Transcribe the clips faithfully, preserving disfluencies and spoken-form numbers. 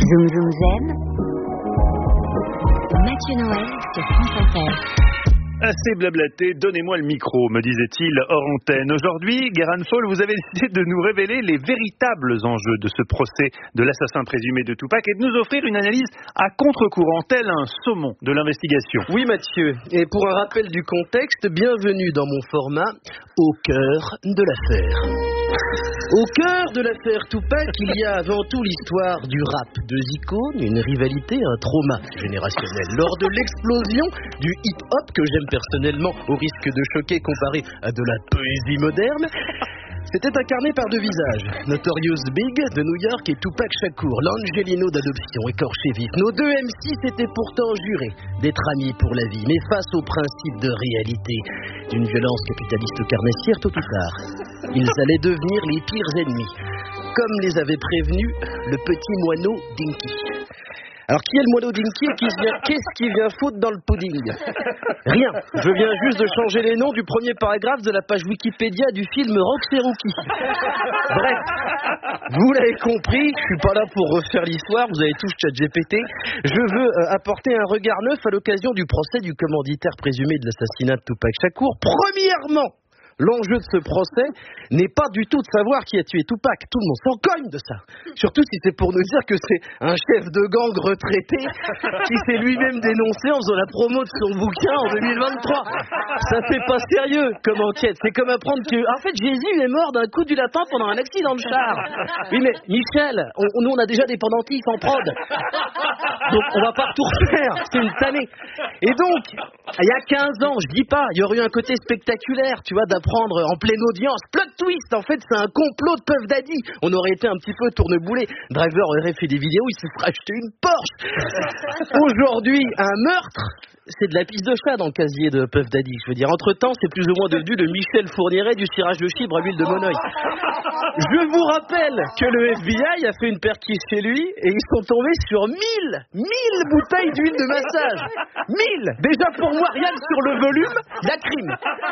Zoom Zoom Zen. Mathieu Noël sur France Inter. Assez blablaté, donnez-moi le micro, me disait-il hors antenne. Aujourd'hui, Guérin Fall, vous avez décidé de nous révéler les véritables enjeux de ce procès de l'assassin présumé de Tupac et de nous offrir une analyse à contre-courant, tel un saumon de l'investigation. Oui Mathieu, et pour un rappel du contexte, bienvenue dans mon format Au cœur de l'affaire. Au cœur de l'affaire Tupac, il y a avant tout l'histoire du rap. Deux icônes, une rivalité, un trauma générationnel. Lors de l'explosion du hip-hop, que j'aime personnellement au risque de choquer comparé à de la poésie moderne, c'était incarné par deux visages, Notorious Big de New York et Tupac Shakur, l'Angelino d'adoption, écorché vif. Nos deux M C s'étaient pourtant jurés d'être amis pour la vie, mais face au principe de réalité d'une violence capitaliste carnassière, tôt ou tard, ils allaient devenir les pires ennemis, comme les avait prévenus le petit moineau Dinky. Alors, qui est le moineau Dinky et qui vient, qu'est-ce qui vient foutre dans le pudding? Rien. Je viens juste de changer les noms du premier paragraphe de la page Wikipédia du film Roxy Rookie. Bref, vous l'avez compris, je suis pas là pour refaire l'histoire, vous avez tous ChatGPT. Je veux euh, apporter un regard neuf à l'occasion du procès du commanditaire présumé de l'assassinat de Tupac Shakur. Premièrement, l'enjeu de ce procès n'est pas du tout de savoir qui a tué Tupac. Tout le monde s'en cogne de ça. Surtout si c'est pour nous dire que c'est un chef de gang retraité qui s'est lui-même dénoncé en faisant la promo de son bouquin en deux mille vingt-trois. Ça fait pas sérieux comme enquête. C'est comme apprendre que, en fait, Jésus est mort d'un coup du lapin pendant un accident de char. Oui, mais Michel, on, nous on a déjà des pendentifs en prod. Donc on va pas tout refaire. C'est une tannée. Et donc, il y a quinze ans, je dis pas, il y aurait eu un côté spectaculaire, tu vois, d'apprendre en pleine audience. Plot twist, en fait, c'est un complot de Puff Daddy. On aurait été un petit peu tourneboulé. Driver aurait fait des vidéos, il se serait acheté une Porsche. Aujourd'hui, un meurtre, c'est de la pisse de chat dans le casier de Puff Daddy. Je veux dire, entre-temps, c'est plus ou moins devenu le Michel Fourniret du cirage de chibre à l'huile de Monoï. Je vous rappelle que le F B I a fait une perquise chez lui et ils sont tombés sur mille, mille bouteilles d'huile de massage. mille. Déjà pour moi, rien que sur le volume, il y a crime.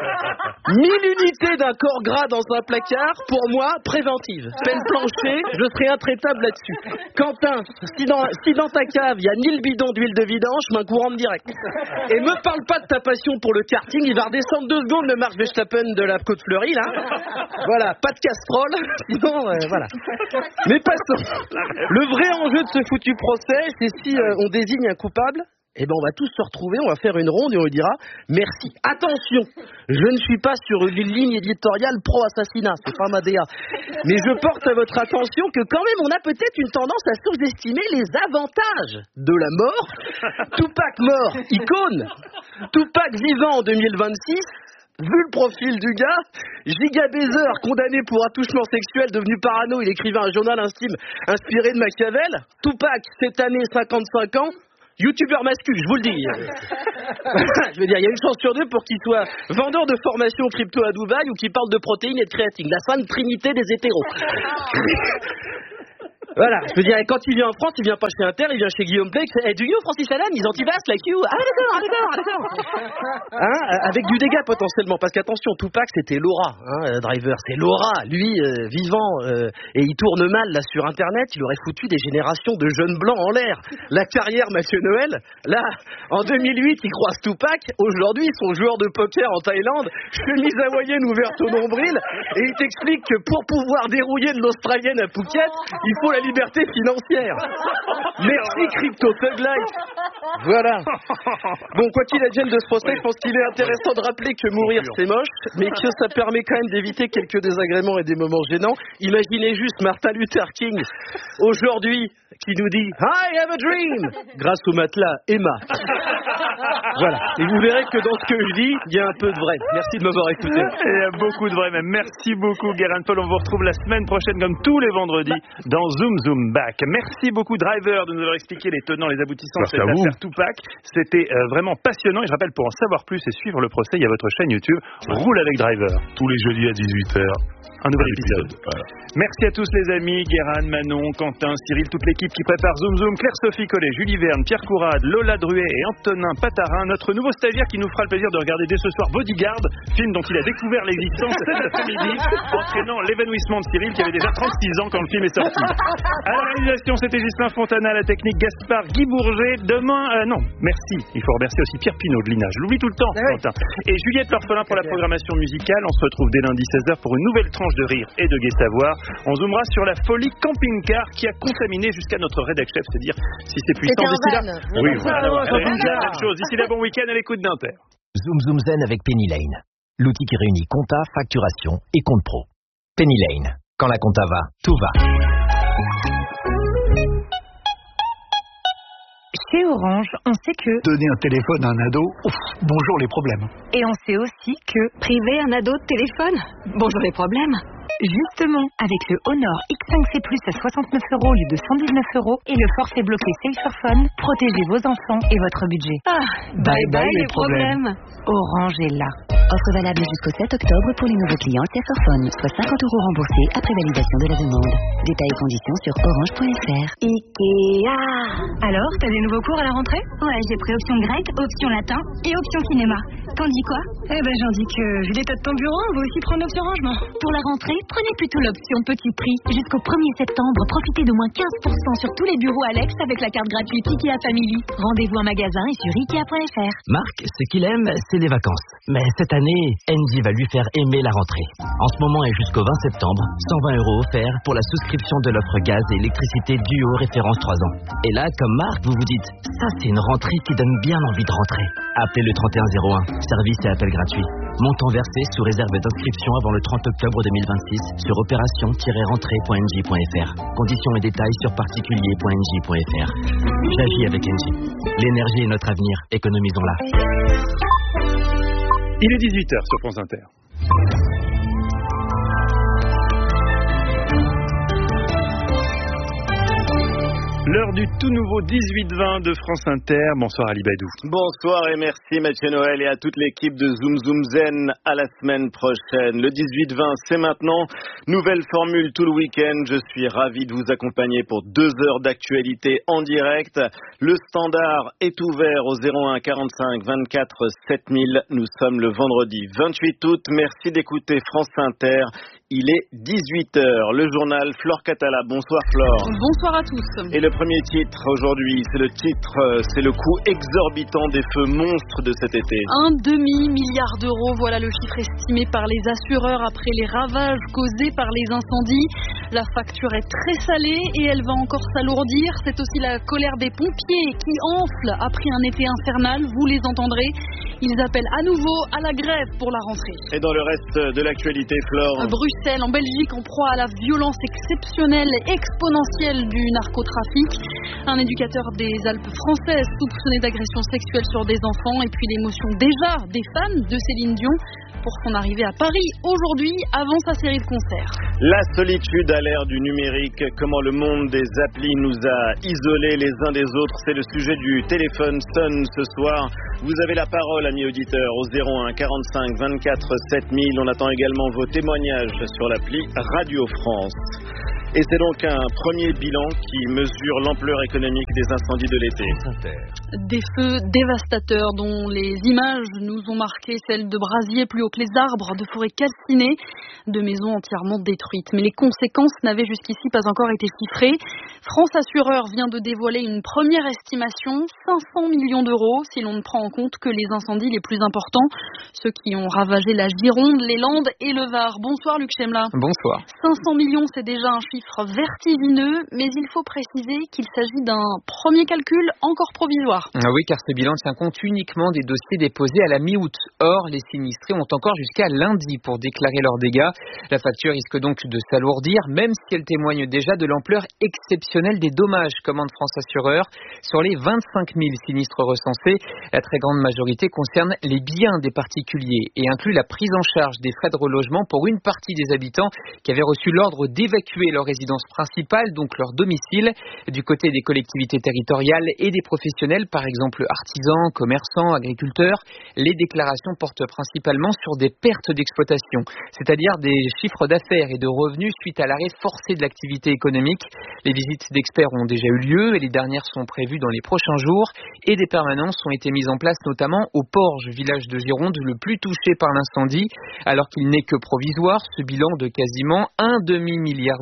mille unités d'un corps gras dans un placard, pour moi, préventive. Peine plancher, je serai intraitable là-dessus. Quentin, si dans, si dans ta cave, il y a mille bidons d'huile de vidange, main courante direct. Et me parle pas de ta passion pour le karting, il va redescendre deux secondes le Max Verstappen de la Côte Fleurie, là. Voilà, pas de casserole, sinon, euh, voilà. Mais passons. Le vrai enjeu de ce foutu procès, c'est si euh, on désigne un coupable, eh ben on va tous se retrouver, on va faire une ronde et on lui dira merci. Attention, je ne suis pas sur une ligne éditoriale pro-assassinat, c'est pas ma D A. Mais je porte à votre attention que quand même on a peut-être une tendance à sous-estimer les avantages de la mort. Tupac mort, icône. Tupac vivant en deux mille vingt-six. Vu le profil du gars, giga baiser, condamné pour attouchement sexuel, devenu parano, il écrivait un journal intime inspiré de Machiavel. Tupac, cette année, cinquante-cinq ans. Youtubeur masculin, je vous le dis. Je veux dire, il y a une chance sur deux pour qu'il soit vendeur de formation crypto à Dubaï ou qu'il parle de protéines et de créatine. La sainte trinité des hétéros. Voilà, je veux dire, quand il vient en France, il vient pas chez Inter, il vient chez Guillaume Play, hey, do you Francis Allen, ils anti-vax, like you? Ah d'accord, ah d'accord, ah d'accord. Hein, avec du dégât potentiellement, parce qu'attention, Tupac c'était Laura, hein, Driver, c'est Laura, lui, euh, vivant, euh, et il tourne mal là sur Internet, il aurait foutu des générations de jeunes blancs en l'air. La carrière Mathieu Noël, là, en deux mille huit, il croise Tupac, aujourd'hui, ils sont joueurs de poker en Thaïlande, chemise hawaïenne ouverte au nombril, et il t'explique que pour pouvoir dérouiller de l'Australienne à Phuket, il faut la liberté financière. Merci Crypto Thug Life. Voilà. Bon, quoi qu'il advienne de ce procès, je pense qu'il est intéressant de rappeler que mourir c'est moche, mais que ça permet quand même d'éviter quelques désagréments et des moments gênants. Imaginez juste Martin Luther King aujourd'hui qui nous dit I have a dream grâce au matelas Emma. Voilà. Et vous verrez que dans ce que je dis, il y a un peu de vrai. Merci de m'avoir écouté. Il y a beaucoup de vrai même. Merci beaucoup Guérin Fall. On vous retrouve la semaine prochaine comme tous les vendredis dans Zoom Zoom Back. Merci beaucoup Driver de nous avoir expliqué les tenants, les aboutissants de cette affaire Tupac. C'était euh, vraiment passionnant et je rappelle pour en savoir plus et suivre le procès, il y a votre chaîne YouTube Roule avec Driver. Tous les jeudis à dix-huit heures. Un nouvel épisode. Voilà. Merci à tous les amis, Guérin, Manon, Quentin, Cyril, toute l'équipe qui prépare Zoom Zoom, Claire-Sophie Collet, Julie Verne, Pierre Courade, Lola Druet et Antonin Patarin, notre nouveau stagiaire qui nous fera le plaisir de regarder dès ce soir Bodyguard, film dont il a découvert l'existence cet après-midi, entraînant l'évanouissement de Cyril qui avait déjà trente-six ans quand le film est sorti. À la réalisation, c'était Ghislain Fontana, à la technique Gaspard Guy Bourget. Demain, euh, non, merci. Il faut remercier aussi Pierre Pinault de l'I N A. Je l'oublie tout le temps, oui. Quentin. Et Juliette L'Orphelin pour la programmation musicale. On se retrouve dès lundi seize heures pour une nouvelle tranche de rire et de gai savoir. On zoomera sur la folie camping-car qui a contaminé jusqu'à notre rédac chef. C'est dire si c'est puissant d'ici là. Oui, voilà. Même chose. D'ici là, bon week-end à l'écoute d'Inter. Zoom Zoom Zen avec Penny Lane. L'outil qui réunit compta, facturation et compte pro. Penny Lane. Quand la compta va, tout va. Chez Orange, on sait que... Donner un téléphone à un ado, ouf, bonjour les problèmes. Et on sait aussi que... Priver un ado de téléphone, bonjour les problèmes. Justement, avec le Honor X cinq C plus à soixante-neuf euros au lieu de cent dix-neuf euros et le forfait bloqué Saferphone, protégez vos enfants et votre budget. Ah, bye bye, bye les problèmes. problèmes. Orange est là. Offre valable jusqu'au sept octobre pour les nouveaux clients Saferphone, soit cinquante euros remboursés après validation de la demande. Détails et conditions sur orange point f r. Ikea. Alors, t'as des nouveaux cours à la rentrée? Ouais, j'ai pris option grec, option latin et option cinéma. T'en dis quoi? Eh ben, j'en dis que, vu l'état de ton bureau, on va aussi prendre l'option rangement. Pour la rentrée, prenez plutôt l'option petit prix. Jusqu'au premier septembre, profitez de moins quinze pour cent sur tous les bureaux Alex avec la carte gratuite Ikea Family. Rendez-vous en magasin et sur ikea point f r. Marc, ce qu'il aime, c'est les vacances. Mais cette année, Engie va lui faire aimer la rentrée. En ce moment et jusqu'au vingt septembre, cent vingt euros offerts pour la souscription de l'offre gaz et électricité duo référence trois ans. Et là, comme Marc, vous vous dites, ça c'est une rentrée qui donne bien envie de rentrer. Appelez le trente et un zéro un, service et appel gratuit. Montant versé sous réserve d'inscription avant le trente octobre deux mille vingt-six sur opération tiret rentrée point engie point f r. Conditions et détails sur particulier point engie point f r. J'agis avec Engie. L'énergie est notre avenir, économisons-la. Il est dix-huit heures sur France Inter. L'heure du tout nouveau dix-huit vingt de France Inter. Bonsoir Ali Baïdou. Bonsoir et merci Mathieu Noël et à toute l'équipe de Zoom Zoom Zen. À la semaine prochaine. Le dix-huit vingt, c'est maintenant. Nouvelle formule tout le week-end. Je suis ravi de vous accompagner pour deux heures d'actualité en direct. Le standard est ouvert au zéro un quarante-cinq vingt-quatre sept mille. Nous sommes le vendredi vingt-huit août. Merci d'écouter France Inter. Il est dix-huit heures. Le journal Flore Catala. Bonsoir Flore. Bonsoir à tous. Et le premier titre aujourd'hui, c'est le titre, c'est le coût exorbitant des feux monstres de cet été. Un demi-milliard d'euros, voilà le chiffre estimé par les assureurs après les ravages causés par les incendies. La facture est très salée et elle va encore s'alourdir. C'est aussi la colère des pompiers qui enfle après un été infernal. Vous les entendrez. Ils appellent à nouveau à la grève pour la rentrée. Et dans le reste de l'actualité, Flore. À Bruxelles, en Belgique, en proie à la violence exceptionnelle et exponentielle du narcotrafic. Un éducateur des Alpes françaises soupçonné d'agression sexuelle sur des enfants. Et puis l'émotion déjà des fans de Céline Dion pour son arrivée à Paris aujourd'hui avant sa série de concerts. La solitude à l'ère du numérique, comment le monde des applis nous a isolés les uns des autres, c'est le sujet du téléphone sonne ce soir. Vous avez la parole, amis auditeurs, au zéro un quarante-cinq vingt-quatre sept mille. On attend également vos témoignages sur l'appli Radio France. Et c'est donc un premier bilan qui mesure l'ampleur économique des incendies de l'été. Des feux dévastateurs dont les images nous ont marqué, celles de brasiers plus hauts que les arbres, de forêts calcinées, de maisons entièrement détruites. Mais les conséquences n'avaient jusqu'ici pas encore été chiffrées. France Assureur vient de dévoiler une première estimation, cinq cents millions d'euros, si l'on ne prend en compte que les incendies les plus importants, ceux qui ont ravagé la Gironde, les Landes et le Var. Bonsoir Luc Chemla. Bonsoir. cinq cents millions, c'est déjà un chiffre vertigineux, mais il faut préciser qu'il s'agit d'un premier calcul encore provisoire. Ah oui, car ce bilan tient compte uniquement des dossiers déposés à la mi-août. Or, les sinistrés ont encore jusqu'à lundi pour déclarer leurs dégâts. La facture risque donc de s'alourdir, même si elle témoigne déjà de l'ampleur exceptionnelle des dommages, commande France Assureur. Sur les vingt-cinq mille sinistres recensés, la très grande majorité concerne les biens des particuliers et inclut la prise en charge des frais de relogement pour une partie des habitants qui avaient reçu l'ordre d'évacuer leur résidence principale, donc leur domicile. Du côté des collectivités territoriales et des professionnels, par exemple artisans, commerçants, agriculteurs, les déclarations portent principalement sur des pertes d'exploitation, c'est-à-dire des chiffres d'affaires et de revenus suite à l'arrêt forcé de l'activité économique. Les visites d'experts ont déjà eu lieu et les dernières sont prévues dans les prochains jours et des permanences ont été mises en place notamment au Porge, village de Gironde le plus touché par l'incendie. Alors qu'il n'est que provisoire, ce bilan de quasiment un demi-milliard d'euros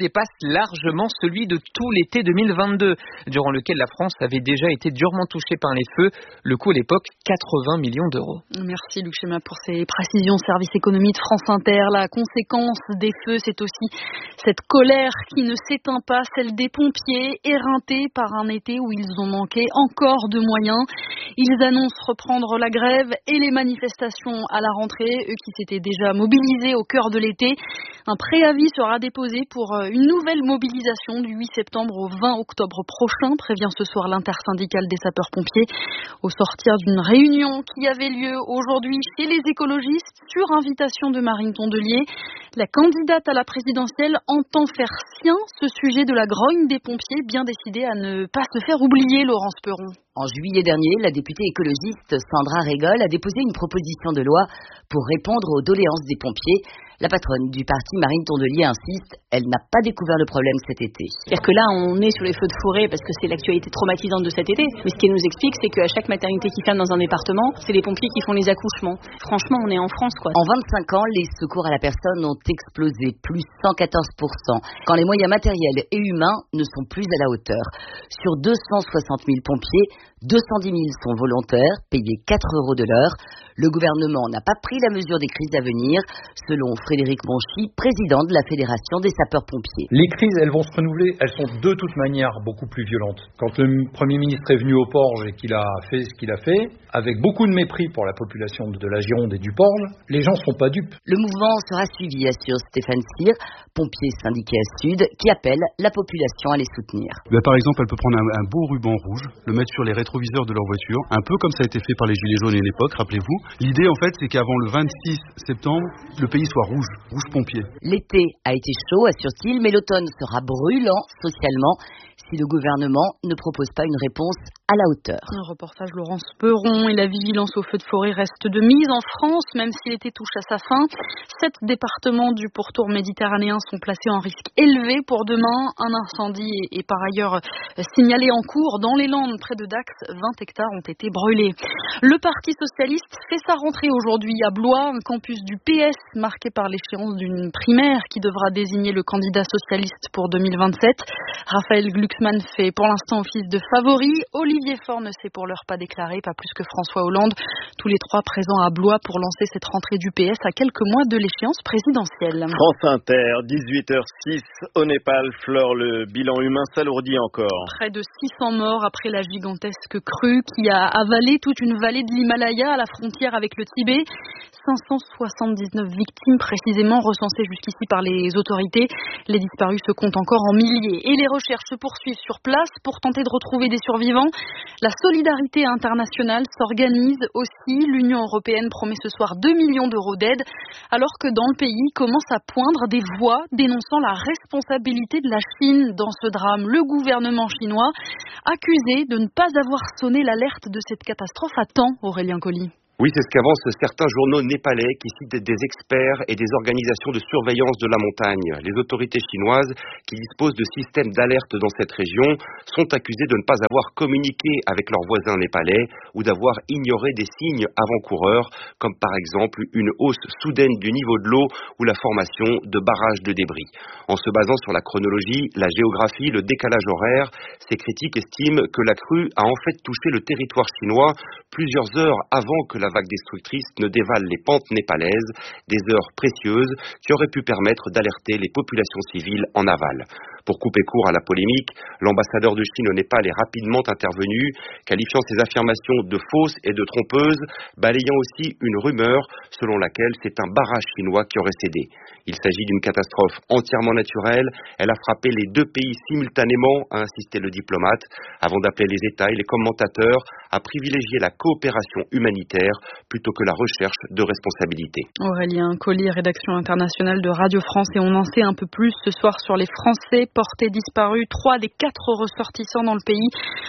dépasse largement celui de tout l'été deux mille vingt-deux, durant lequel la France avait déjà été durement touchée par les feux. Le coût à l'époque, quatre-vingts millions d'euros. Merci Luc Schéma pour ces précisions. Service économie de France Inter. La conséquence des feux, c'est aussi cette colère qui ne s'éteint pas, celle des pompiers éreintés par un été où ils ont manqué encore de moyens. Ils annoncent reprendre la grève et les manifestations à la rentrée, eux qui s'étaient déjà mobilisés au cœur de l'été. Un préavis sera déposé pour une nouvelle mobilisation du huit septembre au vingt octobre prochain, prévient ce soir l'intersyndicale des sapeurs-pompiers, au sortir d'une réunion qui avait lieu aujourd'hui chez les écologistes sur invitation de Marine Tondelier. La candidate à la présidentielle entend faire sien ce sujet de la grogne des pompiers, bien décidée à ne pas se faire oublier, Laurence Perron. En juillet dernier, la députée écologiste Sandra Régol a déposé une proposition de loi pour répondre aux doléances des pompiers. La patronne du parti, Marine Tondelier, insiste, elle n'a pas découvert le problème cet été. C'est-à-dire que là, on est sur les feux de forêt parce que c'est l'actualité traumatisante de cet été. Mais ce qu'elle nous explique, c'est qu'à chaque maternité qui ferme dans un département, c'est les pompiers qui font les accouchements. Franchement, on est en France, quoi. En vingt-cinq ans, les secours à la personne ont explosé, plus cent quatorze pour cent, quand les moyens matériels et humains ne sont plus à la hauteur. Sur deux cent soixante mille pompiers, deux cent dix mille sont volontaires, payés quatre euros de l'heure. Le gouvernement n'a pas pris la mesure des crises à venir, selon Frédéric Monchy, président de la Fédération des sapeurs-pompiers. Les crises, elles vont se renouveler, elles sont de toute manière beaucoup plus violentes. Quand le Premier ministre est venu au Porge et qu'il a fait ce qu'il a fait, avec beaucoup de mépris pour la population de la Gironde et du Porge, les gens ne sont pas dupes. Le mouvement sera suivi, assure Stéphane Cyr, pompier syndiqué à Sud, qui appelle la population à les soutenir. Ben, par exemple, elle peut prendre un, un beau ruban rouge, le mettre sur les rétroviseurs de leur voiture, un peu comme ça a été fait par les Gilets jaunes à une époque, rappelez-vous. L'idée, en fait, c'est qu'avant le vingt-six septembre, le pays soit rouge, rouge pompier. L'été a été chaud, assure-t-il, mais l'automne sera brûlant socialement si le gouvernement ne propose pas une réponse à la hauteur. Un reportage Laurence Perron, et la vigilance aux feux de forêt reste de mise en France, même si l'été touche à sa fin. Sept départements du pourtour méditerranéen sont placés en risque élevé pour demain. Un incendie est, est par ailleurs signalé en cours dans les Landes, près de Dax. vingt hectares ont été brûlés. Le Parti socialiste fait sa rentrée aujourd'hui à Blois, un campus du P S marqué par l'échéance d'une primaire qui devra désigner le candidat socialiste pour deux mille vingt-sept. Raphaël Glucksmann fait pour l'instant office de favori. Olivier Faure ne s'est pour l'heure pas déclaré, pas plus que François Hollande. Tous les trois présents à Blois pour lancer cette rentrée du P S à quelques mois de l'échéance présidentielle. France Inter, dix-huit heures six au Népal. Flore, le bilan humain s'alourdit encore. Près de six cents morts après la gigantesque crue qui a avalé toute une vallée de l'Himalaya à la frontière avec le Tibet. cinq cent soixante-dix-neuf victimes précisément recensées jusqu'ici par les autorités. Les disparus se comptent encore en milliers et les recherches se poursuivent sur place pour tenter de retrouver des survivants. La solidarité internationale s'organise aussi. L'Union européenne promet ce soir deux millions d'euros d'aide, alors que dans le pays commencent à poindre des voix dénonçant la responsabilité de la Chine dans ce drame. Le gouvernement chinois accusé de ne pas avoir sonné l'alerte de cette catastrophe à temps, Aurélien Colli. Oui, c'est ce qu'avancent certains journaux népalais qui citent des experts et des organisations de surveillance de la montagne. Les autorités chinoises, qui disposent de systèmes d'alerte dans cette région, sont accusées de ne pas avoir communiqué avec leurs voisins népalais ou d'avoir ignoré des signes avant-coureurs, comme par exemple une hausse soudaine du niveau de l'eau ou la formation de barrages de débris. En se basant sur la chronologie, la géographie, le décalage horaire, ces critiques estiment que la crue a en fait touché le territoire chinois plusieurs heures avant que la vague destructrice ne dévale les pentes népalaises, des heures précieuses qui auraient pu permettre d'alerter les populations civiles en aval. Pour couper court à la polémique, l'ambassadeur de Chine au Népal est rapidement intervenu, qualifiant ces affirmations de fausses et de trompeuses, balayant aussi une rumeur selon laquelle c'est un barrage chinois qui aurait cédé. Il s'agit d'une catastrophe entièrement naturelle, elle a frappé les deux pays simultanément, a insisté le diplomate, avant d'appeler les États et les commentateurs à privilégier la coopération humanitaire plutôt que la recherche de responsabilité. Aurélien Colli, rédaction internationale de Radio France, et on en sait un peu plus ce soir sur les Français portés disparus. Trois des quatre ressortissants dans le pays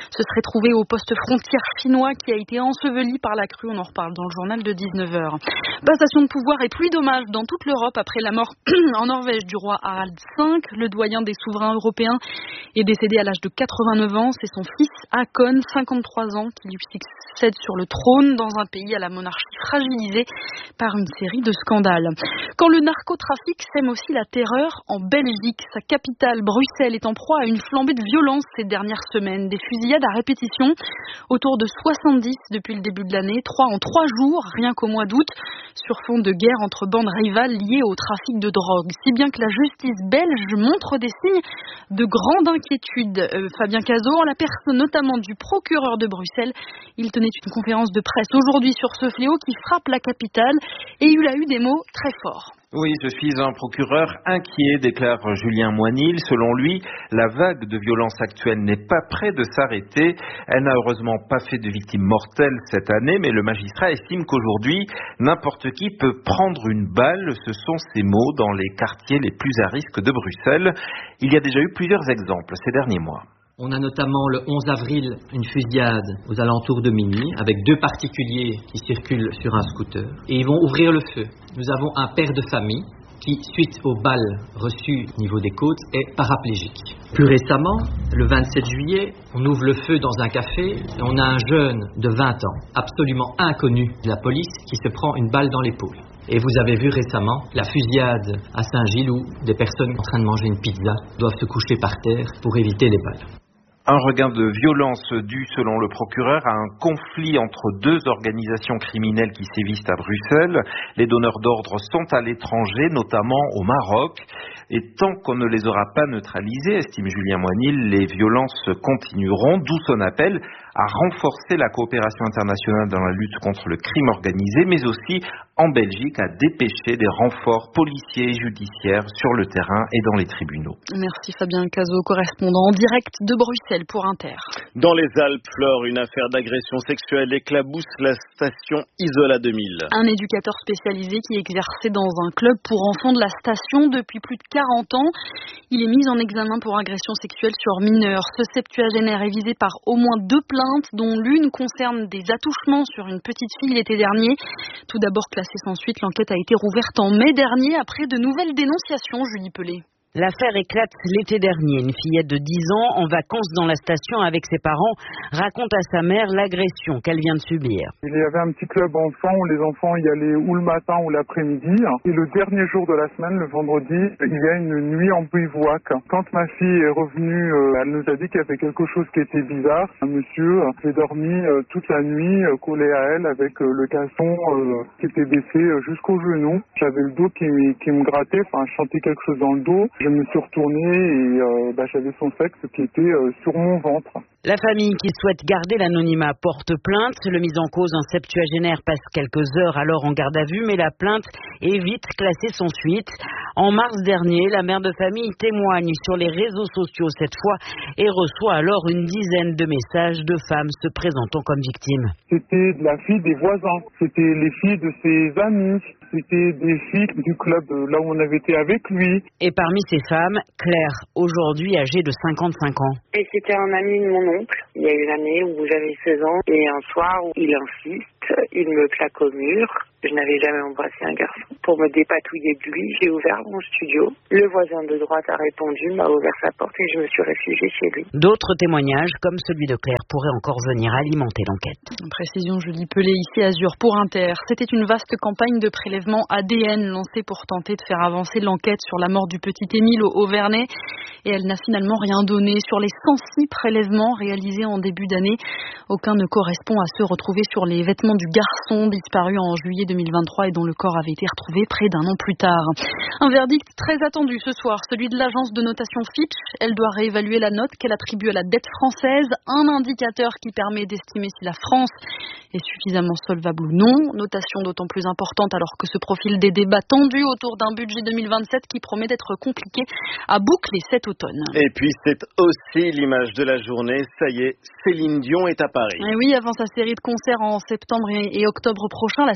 se serait trouvé au poste frontière chinois qui a été enseveli par la crue. On en reparle dans le journal de dix-neuf heures. Passation de pouvoir et pluie d'hommages dans toute l'Europe après la mort en Norvège du roi Harald cinq. Le doyen des souverains européens est décédé à l'âge de quatre-vingt-neuf ans. C'est son fils Håkon, cinquante-trois ans, qui lui succède sur le trône dans un pays à la monarchie fragilisée par une série de scandales. Quand le narcotrafic sème aussi la terreur en Belgique, sa capitale Bruxelles est en proie à une flambée de violence ces dernières semaines. Des fusillades à répétition, autour de soixante-dix depuis le début de l'année, trois en trois jours, rien qu'au mois d'août, sur fond de guerre entre bandes rivales liées au trafic de drogue. Si bien que la justice belge montre des signes de grande inquiétude. Euh, Fabien Cazot, en la personne notamment du procureur de Bruxelles, il tenait une conférence de presse aujourd'hui sur ce fléau qui frappe la capitale et il a eu des mots très forts. Oui, je suis un procureur inquiet, déclare Julien Moinil. Selon lui, la vague de violence actuelle n'est pas près de s'arrêter. Elle n'a heureusement pas fait de victimes mortelles cette année, mais le magistrat estime qu'aujourd'hui, n'importe qui peut prendre une balle. Ce sont ces mots dans les quartiers les plus à risque de Bruxelles. Il y a déjà eu plusieurs exemples ces derniers mois. On a notamment le onze avril une fusillade aux alentours de minuit avec deux particuliers qui circulent sur un scooter et ils vont ouvrir le feu. Nous avons un père de famille qui, suite aux balles reçues au niveau des côtes, est paraplégique. Plus récemment, le vingt-sept juillet, on ouvre le feu dans un café et on a un jeune de vingt ans, absolument inconnu de la police, qui se prend une balle dans l'épaule. Et vous avez vu récemment la fusillade à Saint-Gilles où des personnes en train de manger une pizza doivent se coucher par terre pour éviter les balles. Un regain de violence dû, selon le procureur, à un conflit entre deux organisations criminelles qui sévissent à Bruxelles. Les donneurs d'ordre sont à l'étranger, notamment au Maroc. Et tant qu'on ne les aura pas neutralisés, estime Julien Moinil, les violences continueront, d'où son appel à renforcer la coopération internationale dans la lutte contre le crime organisé, mais aussi en Belgique à dépêcher des renforts policiers et judiciaires sur le terrain et dans les tribunaux. Merci Fabien Cazot, correspondant en direct de Bruxelles pour Inter. Dans les Alpes, Flore, une affaire d'agression sexuelle éclabousse la station Isola deux mille. Un éducateur spécialisé qui exerçait dans un club pour enfants de la station depuis plus de quarante ans. Il est mis en examen pour agression sexuelle sur mineurs. Ce septuagénaire est visé par au moins deux plaintes, dont l'une concerne des attouchements sur une petite fille l'été dernier. Tout d'abord classée sans suite, l'enquête a été rouverte en mai dernier après de nouvelles dénonciations, Julie Pelé. L'affaire éclate l'été dernier. Une fillette de dix ans, en vacances dans la station avec ses parents, raconte à sa mère l'agression qu'elle vient de subir. Il y avait un petit club enfants où les enfants y allaient ou le matin ou l'après-midi. Et le dernier jour de la semaine, le vendredi, il y a une nuit en bivouac. Quand ma fille est revenue, elle nous a dit qu'il y avait quelque chose qui était bizarre. Un monsieur s'est dormi toute la nuit collé à elle avec le caleçon qui était baissé jusqu'au genou. J'avais le dos qui, qui me grattait, enfin je sentais quelque chose dans le dos. Je me suis retourné et euh, bah, j'avais son sexe qui était euh, sur mon ventre. La famille qui souhaite garder l'anonymat porte plainte. Le mis en cause, un septuagénaire, passe quelques heures alors en garde à vue, mais la plainte est vite classée sans suite. En mars dernier, la mère de famille témoigne sur les réseaux sociaux cette fois et reçoit alors une dizaine de messages de femmes se présentant comme victimes. C'était de la fille des voisins, c'était les filles de ses amis, c'était des filles du club là où on avait été avec lui. Et parmi ces femmes, Claire, aujourd'hui âgée de cinquante-cinq ans. Et c'était un ami de mon oncle. Il y a une année où j'avais seize ans et un soir où il insiste, il me plaque au mur. Je n'avais jamais embrassé un garçon. Pour me dépatouiller de lui, j'ai ouvert mon studio. Le voisin de droite a répondu, m'a ouvert sa porte et je me suis réfugiée chez lui. D'autres témoignages, comme celui de Claire, pourraient encore venir alimenter l'enquête. Précision, Julie Pelé, ici Azur pour Inter. C'était une vaste campagne de prélèvement A D N lancée pour tenter de faire avancer l'enquête sur la mort du petit Émile au Haut-Vernay. Et elle n'a finalement rien donné. Sur les cent six prélèvements réalisés en début d'année, aucun ne correspond à ceux retrouvés sur les vêtements du garçon disparu en juillet deux mille vingt-trois et dont le corps avait été retrouvé près d'un an plus tard. Un verdict très attendu ce soir, celui de l'agence de notation Fitch. Elle doit réévaluer la note qu'elle attribue à la dette française, un indicateur qui permet d'estimer si la France est suffisamment solvable ou non. Notation d'autant plus importante alors que se profilent des débats tendus autour d'un budget deux mille vingt-sept qui promet d'être compliqué à boucler cet automne. Et puis c'est aussi l'image de la journée. Ça y est, Céline Dion est à Paris. Et oui, avant sa série de concerts en septembre et octobre prochain, la super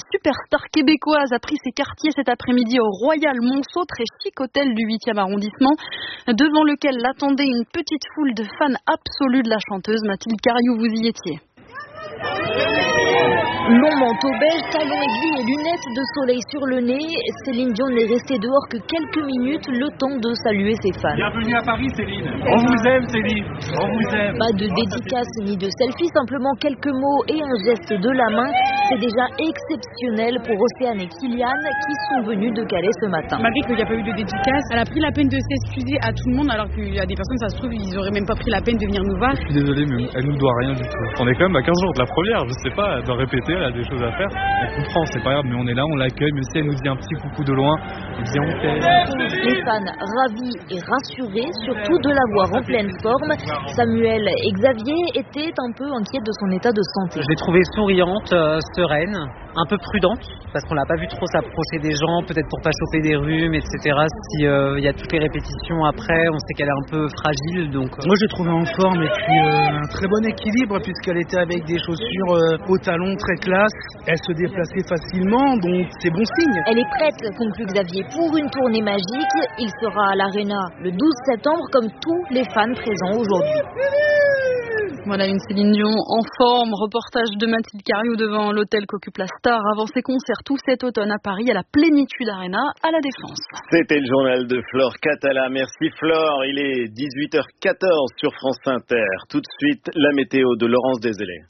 star québécoise a pris ses quartiers cet après-midi au Royal Monceau, très chic hôtel du huitième arrondissement, devant lequel l'attendait une petite foule de fans absolus de la chanteuse. Mathilde Cariou, vous y étiez. Long manteau beige, talons aiguilles et lunettes de soleil sur le nez, Céline Dion n'est restée dehors que quelques minutes, le temps de saluer ses fans. Bienvenue à Paris, Céline. On vous aime, Céline. On vous aime. Pas de dédicace ni de selfie, simplement quelques mots et un geste de la main. C'est déjà exceptionnel pour Océane et Kylian qui sont venus de Calais ce matin. Malgré qu'il n'y a pas eu de dédicace, elle a pris la peine de s'excuser à tout le monde, alors qu'il y a des personnes, ça se trouve, ils n'auraient même pas pris la peine de venir nous voir. Je suis désolé, mais elle nous doit rien du tout. On est quand même à quinze jours de la première, je sais pas, de répéter, elle a des choses à faire. On comprend, c'est pas grave, mais on est là, on l'accueille, même si elle nous dit un petit coucou de loin, on dit on t'aime. Les fans ravis et rassurés, surtout de la voir en pleine forme. Samuel et Xavier étaient un peu inquiets de son état de santé. Je l'ai trouvée souriante, euh, sereine, un peu prudente, parce qu'on l'a pas vu trop s'approcher des gens, peut-être pour pas choper des rhumes, et cetera. Si il euh, y a toutes les répétitions après, on sait qu'elle est un peu fragile, donc. Moi, j'ai trouvé en forme et puis euh, un très bon équilibre, puisqu'elle était avec des chaussures euh, au talon très classe. Elle se déplaçait facilement, donc c'est bon signe. Elle est prête, conclut Xavier, pour une tournée magique. Il sera à l'Arena le douze septembre, comme tous les fans présents aujourd'hui. Voilà une Céline Dion en forme. Reportage de Mathilde Cariou devant l'hôtel qu'occupe la star avant ses concerts tout cet automne à Paris à la Plénitude Arena à La Défense. C'était le journal de Flore Catala. Merci Flore. Il est dix-huit heures quatorze sur France Inter. Tout de suite, la météo de Laurence Deselay.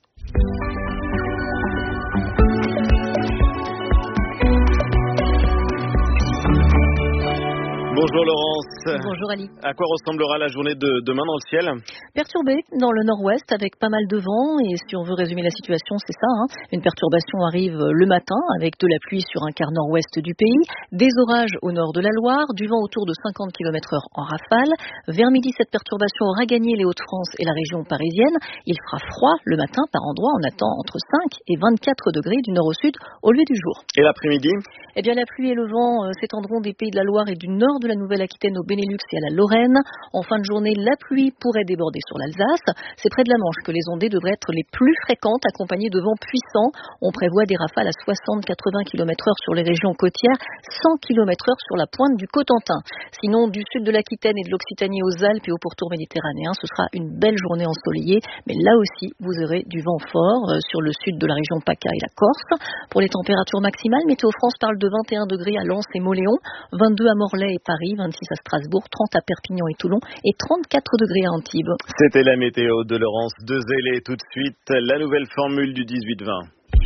Bonjour Laurence. Bonjour Ali. À quoi ressemblera la journée de demain dans le ciel? Perturbée dans le nord-ouest avec pas mal de vent, et si on veut résumer la situation, c'est ça. Hein. Une perturbation arrive le matin avec de la pluie sur un quart nord-ouest du pays, des orages au nord de la Loire, du vent autour de cinquante kilomètres heure en rafale. Vers midi, cette perturbation aura gagné les Hauts-de-France et la région parisienne. Il fera froid le matin par endroits. On attend entre cinq et vingt-quatre degrés du nord au sud au lieu du jour. Et l'après-midi? Eh bien, la pluie et le vent euh, s'étendront des pays de la Loire et du nord de la Nouvelle-Aquitaine au Benelux et à la Lorraine. En fin de journée, la pluie pourrait déborder sur l'Alsace. C'est près de la Manche que les ondées devraient être les plus fréquentes, accompagnées de vents puissants. On prévoit des rafales à soixante à quatre-vingts kilomètres heure sur les régions côtières, cent kilomètres heure sur la pointe du Cotentin. Sinon, du sud de l'Aquitaine et de l'Occitanie aux Alpes et au pourtour méditerranéen, ce sera une belle journée ensoleillée. Mais là aussi, vous aurez du vent fort euh, sur le sud de la région PACA et la Corse. Pour les températures maximales, Météo France parle de vingt et un degrés à Lens et Mauléon, vingt-deux à Morlaix et Paris, vingt-six à Strasbourg, trente à Perpignan et Toulon et trente-quatre degrés à Antibes. C'était la météo de Laurence Deselay. Tout de suite, la nouvelle formule du dix-huit vingt.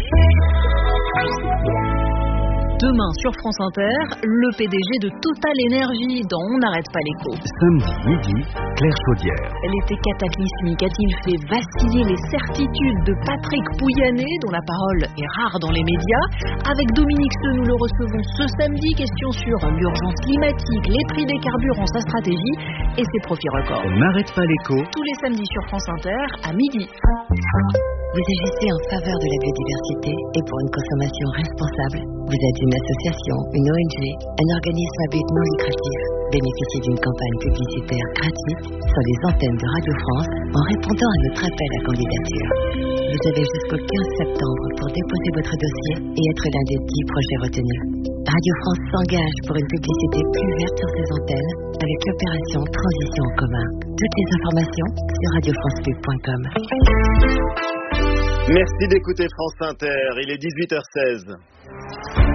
Demain sur France Inter, le P D G de Total Énergie dans On n'arrête pas l'écho. Samedi midi, Claire Chaudière. L'été cataclysmique a-t-il fait vaciller les certitudes de Patrick Pouyanné, dont la parole est rare dans les médias? Avec Dominique Seux, nous le recevons ce samedi. Question sur l'urgence climatique, les prix des carburants, sa stratégie et ses profits records. On n'arrête pas l'écho. Tous les samedis sur France Inter à midi. Vous agissez en faveur de la biodiversité et pour une consommation responsable. Vous êtes une association, une O N G, un organisme à but non lucratif. Bénéficiez d'une campagne publicitaire gratuite sur les antennes de Radio France en répondant à notre appel à candidature. Vous avez jusqu'au quinze septembre pour déposer votre dossier et être l'un des dix projets retenus. Radio France s'engage pour une publicité plus verte sur ses antennes avec l'opération Transition en commun. Toutes les informations sur radio france pub point com. Merci d'écouter France Inter, il est dix-huit heures seize.